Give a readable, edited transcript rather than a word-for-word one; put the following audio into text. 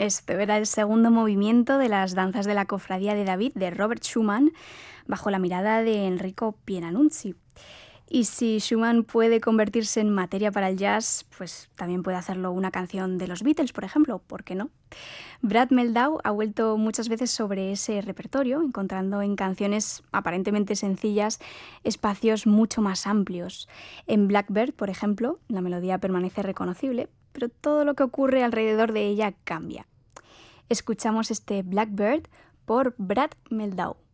Esto era el segundo movimiento de las danzas de la Cofradía de David de Robert Schumann, bajo la mirada de Enrico Pieranunzi. Y si Schumann puede convertirse en materia para el jazz, pues también puede hacerlo una canción de los Beatles, por ejemplo, ¿por qué no? Brad Meldau ha vuelto muchas veces sobre ese repertorio, encontrando en canciones aparentemente sencillas espacios mucho más amplios. En Blackbird, por ejemplo, la melodía permanece reconocible, pero todo lo que ocurre alrededor de ella cambia. Escuchamos este Blackbird por Brad Meldau.